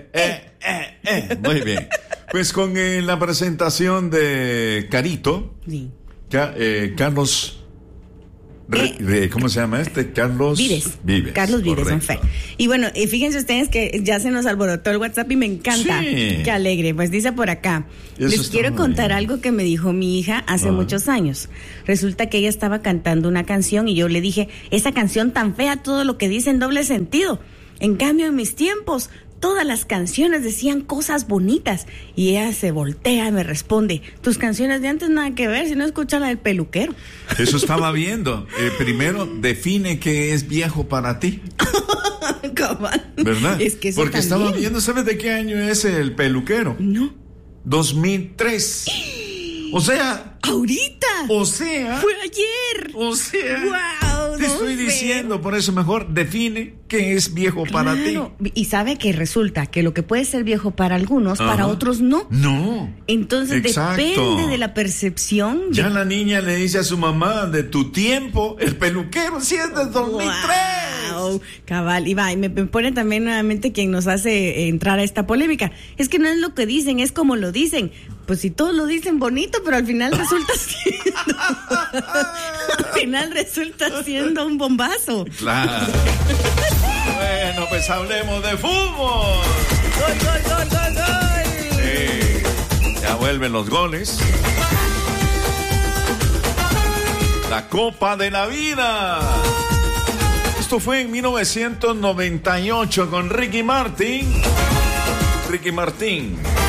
Muy bien. Pues con la presentación de Carito, Sí. Carlos... ¿Cómo se llama este? Carlos Vives. Carlos Vives, correcto. don Fer. Y bueno, fíjense ustedes que ya se nos alborotó el WhatsApp y me encanta. Sí. Qué alegre. Pues dice por acá. Eso Les está quiero muy contar bien. algo que me dijo mi hija hace muchos años. Resulta que ella estaba cantando una canción y yo le dije, esa canción tan fea, todo lo que dice en doble sentido. En cambio, en mis tiempos, todas las canciones decían cosas bonitas. Y ella se voltea y me responde, tus canciones de antes nada que ver, si no escucha la del peluquero. Eso estaba viendo. Primero, define qué es viejo para ti. Cabal. ¿Verdad? Es que eso porque también. estaba viendo, ¿sabes de qué año es el peluquero? No. 2003. O sea... ¿Ahorita? Fue ayer. Guau, te don estoy Fer. diciendo, por eso mejor define qué es viejo para ti. Claro. Y sabe que resulta que lo que puede ser viejo para algunos, Ajá. para otros no. No. Entonces Exacto. depende de la percepción. Ya la niña le dice a su mamá, de tu tiempo, el peluquero, si es del 2003. Wow, cabal. Y va, y me pone también nuevamente quien nos hace entrar a esta polémica. Es que no es lo que dicen, es como lo dicen. Pues si todos lo dicen bonito, pero al final resulta siendo un bombazo. Claro. Bueno, pues hablemos de fútbol. ¡Gol! Ya vuelven los goles. La Copa de la Vida. Esto fue en 1998 con Ricky Martin.